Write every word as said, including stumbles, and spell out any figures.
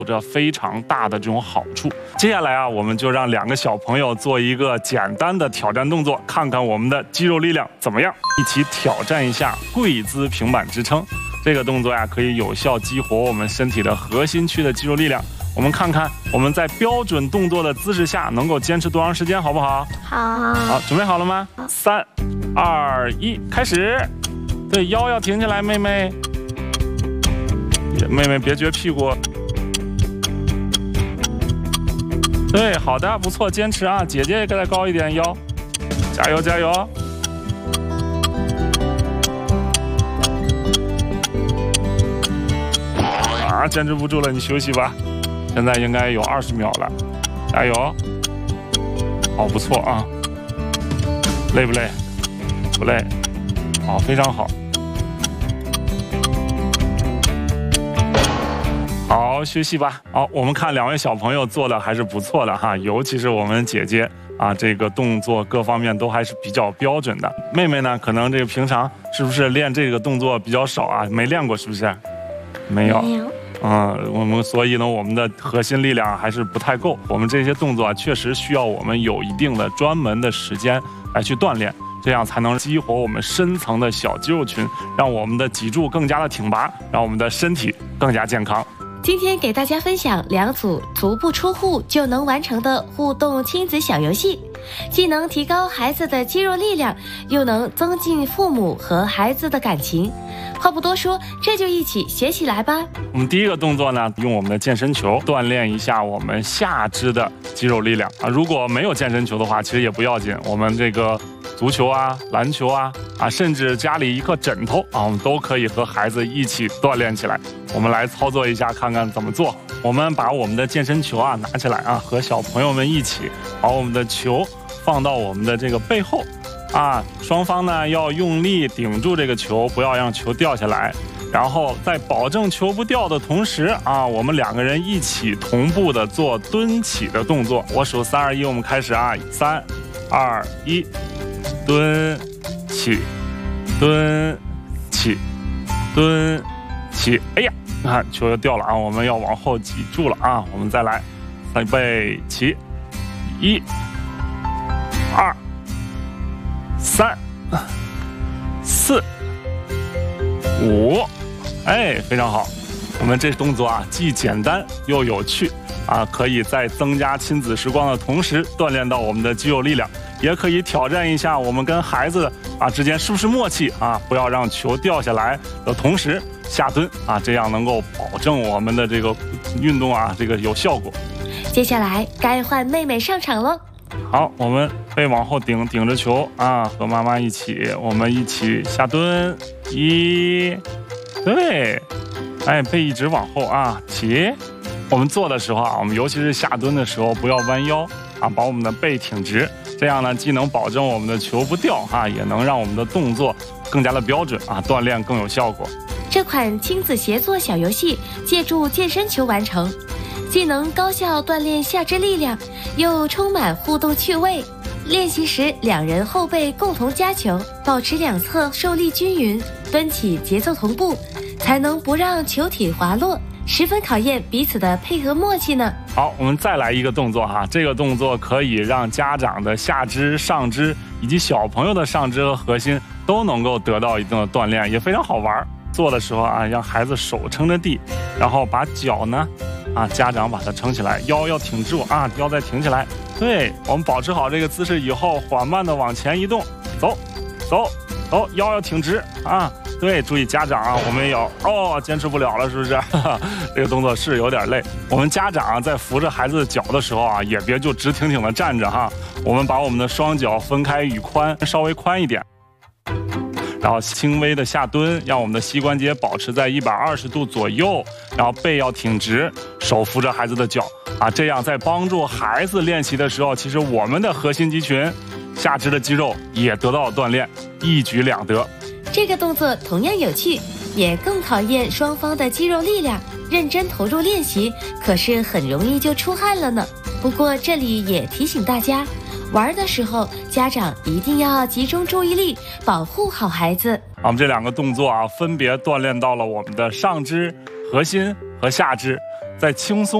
有着非常大的这种好处。接下来啊，我们就让两个小朋友做一个简单的挑战动作，看看我们的肌肉力量怎么样。一起挑战一下跪姿平板支撑。这个动作呀，可以有效激活我们身体的核心区的肌肉力量。我们看看我们在标准动作的姿势下能够坚持多长时间，好不好？ 好。 好，准备好了吗？三、二、一，开始。对，腰要挺起来，妹妹。妹妹别撅屁股。对，好的，不错，坚持啊！姐姐再高一点腰，加油加油！啊，坚持不住了，你休息吧。现在应该有二十秒了，加油！好，不错啊。累不累？不累。好，非常好。好，休息吧。好，我们看两位小朋友做的还是不错的哈，尤其是我们姐姐啊，这个动作各方面都还是比较标准的。妹妹呢，可能这个平常是不是练这个动作比较少啊？没练过是不是？没有。 没有。 嗯，我们所以呢，我们的核心力量还是不太够。我们这些动作啊，确实需要我们有一定的专门的时间来去锻炼，这样才能激活我们深层的小肌肉群，让我们的脊柱更加的挺拔，让我们的身体更加健康。 今天给大家分享两组足不出户就能完成的互动亲子小游戏，既能提高孩子的肌肉力量，又能增进父母和孩子的感情。话不多说，这就一起学起来吧。 我们第一个动作呢，用我们的健身球锻炼一下我们下肢的肌肉力量啊。如果没有健身球的话，其实也不要紧，我们这个足球啊、篮球啊啊，甚至家里一个枕头啊，我们都可以和孩子一起锻炼起来。我们来操作一下，看看怎么做。我们把我们的健身球啊拿起来啊，和小朋友们一起把我们的球放到我们的这个背后啊，双方呢要用力顶住这个球，不要让球掉下来。然后在保证球不掉的同时啊，我们两个人一起同步的做蹲起的动作。我数三二一，我们开始啊，三二一，蹲起，蹲起，蹲起。哎呀！看球又掉了啊！我们要往后挤住了啊！我们再来，预备起，一、二、三、四、五，哎，非常好！我们这动作啊，既简单又有趣啊，可以在增加亲子时光的同时，锻炼到我们的肌肉力量，也可以挑战一下我们跟孩子啊之间是不是默契啊，不要让球掉下来的同时下蹲啊，这样能够保证我们的这个运动啊，这个有效果。 接下来该换妹妹上场了。 好，我们背往后顶，顶着球啊，和妈妈一起，我们一起下蹲，一，对，哎，背一直往后啊，起。我们做的时候啊，我们尤其是下蹲的时候，不要弯腰啊，把我们的背挺直，这样呢，既能保证我们的球不掉啊，也能让我们的动作更加的标准啊，锻炼更有效果。 这款亲子协作小游戏借助健身球完成，既能高效锻炼下肢力量，又充满互动趣味。练习时，两人后背共同夹球，保持两侧受力均匀，蹲起节奏同步，才能不让球体滑落，十分考验彼此的配合默契呢。 好，我们再来一个动作哈，这个动作可以让家长的下肢、上肢以及小朋友的上肢和核心都能够得到一定的锻炼，也非常好玩。做的时候啊，让孩子手撑着地，然后把脚呢，啊，家长把它撑起来，腰要挺住啊，腰再挺起来。对，我们保持好这个姿势以后，缓慢的往前移动，走，走，走，腰要挺直啊。对，注意家长啊，我们也要哦，坚持不了了，是不是？这个动作是有点累。我们家长在扶着孩子的脚的时候啊，也别就直挺挺的站着哈，我们把我们的双脚分开与髋稍微宽一点。然后轻微的下蹲，让我们的膝关节保持在一百二十度左右，然后背要挺直，手扶着孩子的脚啊，这样在帮助孩子练习的时候，其实我们的核心肌群、下肢的肌肉也得到了锻炼，一举两得。 这个动作同样有趣，也更考验双方的肌肉力量。认真投入练习，可是很容易就出汗了呢。不过这里也提醒大家，玩的时候，家长一定要集中注意力，保护好孩子。 我们这两个动作啊，分别锻炼到了我们的上肢、核心和下肢。 在轻松